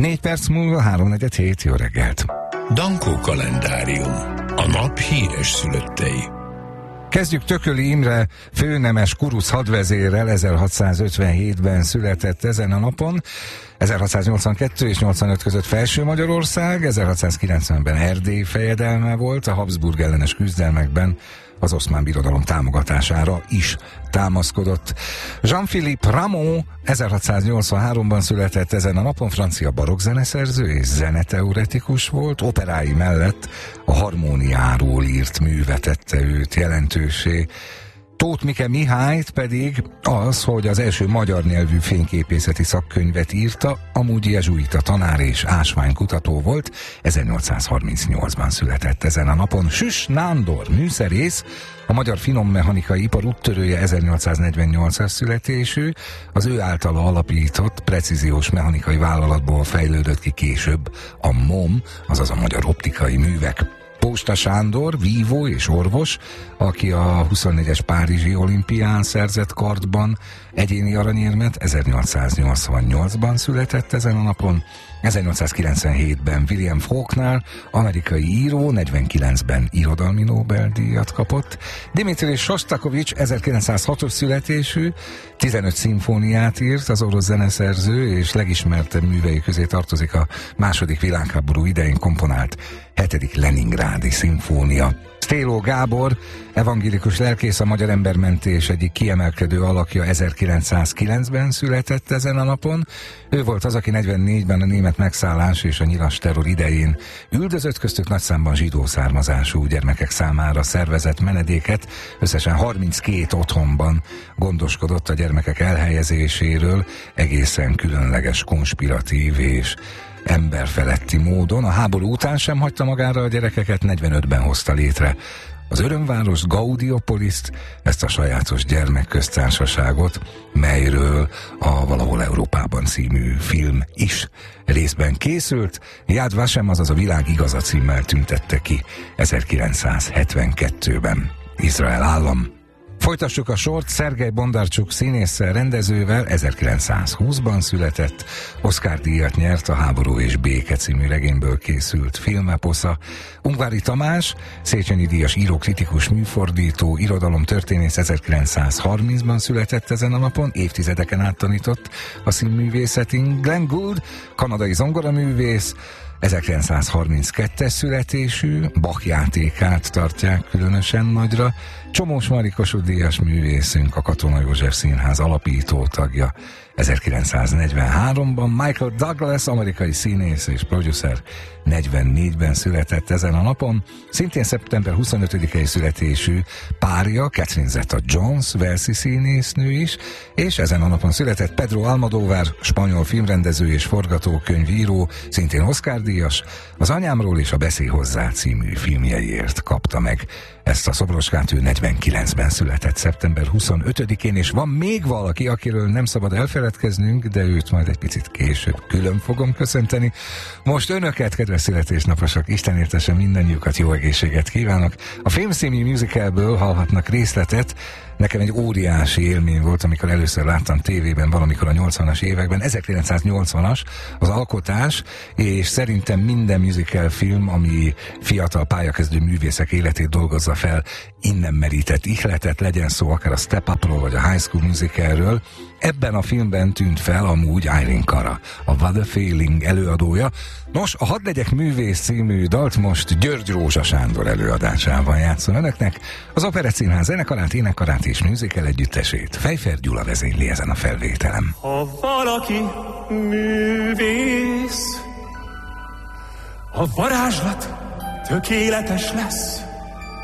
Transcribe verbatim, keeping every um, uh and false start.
Négy perc múlva háromnegyed hét, jó reggelt. Dankó kalendárium. A nap híres szülöttei. Kezdjük Tököli Imre főnemes kuruc hadvezérrel, ezerhatszázötvenhétben született ezen a napon. ezerhatszáznyolcvankettő és nyolcvanöt között Felső Magyarország, ezerhatszázkilencvenben Erdély fejedelme volt, a Habsburg ellenes küzdelmekben az Oszmán Birodalom támogatására is támaszkodott. Jean-Philippe Rameau ezerhatszáznyolcvanháromban született ezen a napon, francia barokkzeneszerző és zeneteoretikus volt, operái mellett a harmóniáról írt műve tette őt jelentőssé. Tóth Mike Mihályt pedig az, hogy az első magyar nyelvű fényképészeti szakkönyvet írta, amúgy jezsuita tanár és ásványkutató volt, ezernyolcszázharmincnyolcban született ezen a napon. Süss Nándor műszerész, a magyar finommechanikai ipar úttörője, ezernyolcszáznegyvennyolcas születésű, az ő általa alapított precíziós mechanikai vállalatból fejlődött ki később a MOM, azaz a Magyar Optikai Művek. Pósta Sándor, vívó és orvos, aki a huszonnégyes párizsi olimpián szerzett kardban egyéni aranyérmet, ezernyolcszáznyolcvannyolcban született ezen a napon. ezernyolcszázkilencvenhétben William Faulkner, amerikai író, negyvenkilencben irodalmi Nobel-díjat kapott. Dmitri Sostakovich ezerkilencszázhatos születésű, tizenöt szimfóniát írt, az orosz zeneszerző, és legismertebb művei közé tartozik a második világháború idején komponált hetedik Leningrádi szimfónia. Stéló Gábor, evangélikus lelkész, a magyar embermentés egyik kiemelkedő alakja, ezerkilencszázkilencben született ezen a napon. Ő volt az, aki negyvennégyben a német megszállás és a nyilas terror idején üldözött, köztük nagy számban zsidó származású gyermekek számára szervezett menedéket. Összesen harminckét otthonban gondoskodott a gyermekek elhelyezéséről, egészen különleges, konspiratív és emberfeletti módon. A háború után sem hagyta magára a gyerekeket, negyvenötben hozta létre az Örömváros, Gaudiopoliszt, ezt a sajátos gyermekköztársaságot, melyről a Valahol Európában című film is részben készült. Yad Vashem, azaz a világ igaza címmel tüntette ki ezerkilencszázhetvenkettőben Izrael állam. Folytassuk a sort, Szergej Bondarcsuk színésszel, rendezővel, ezerkilencszázhúszban született, Oscar-díjat nyert a Háború és béke című regényből készült filmeposza. Ungvári Tamás, Széchenyi díjas író, kritikus, műfordító, irodalomtörténész, ezerkilencszázharmincban született ezen a napon, évtizedeken át tanított a színművészetin. Glenn Gould, kanadai zongoraművész, ezerkilencszázharminckettes születésű, Bach játékát tartják különösen nagyra. Csomós Mari Kossuth díjas művészünk, a Katona József Színház alapító tagja, ezerkilencszáznegyvenháromban. Michael Douglas, amerikai színész és producer, negyvennégyben született ezen a napon. Szintén szeptember huszonötödikei születésű párja, Catherine Zeta-Jones, walesi színésznő is, és ezen a napon született Pedro Almodóvar, spanyol filmrendező és forgatókönyvíró, szintén Oscar-díjas. Az Anyámról és a Beszélj hozzá című filmjeiért kapta meg ezt a szobroskát. Ő negyvenkilencben született szeptember huszonötödikén, és van még valaki, akiről nem szabad elfeledkeznünk, de őt majd egy picit később külön fogom köszönteni. Most önöket, kedves születésnaposok, Isten értesse mindannyiukat, jó egészséget kívánok. A Filmszínű musicalből hallhatnak részletet. Nekem egy óriási élmény volt, amikor először láttam tévében valamikor a nyolcvanas években, ezerkilencszáznyolcvanas az alkotás, és szerintem minden musical film, ami fiatal pályakezdő művészek életét dolgozza fel, innen merített ihletet, legyen szó akár a Step Upról vagy a High School Musicalről. Ebben a filmben tűnt fel amúgy Irene Cara, a What a Feeling előadója. Nos, a Hadd legyek művész című dalt most György Rózsa Sándor előadásában játszom önöknek. Az Operett Színház zenekarát, énekkarát és musical együttesét Fejfer Gyula vezényli ezen a felvételem. Ha valaki művész, a varázslat tökéletes lesz.